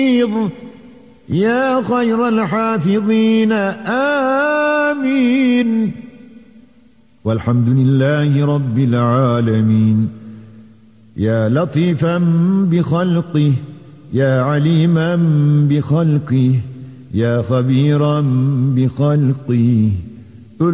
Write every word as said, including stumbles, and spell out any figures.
يا خير الحافظين آمين. والحمد لله رب العالمين. يا لطيفا بخلقه يا عليما بخلقه يا خبيرا بخلقه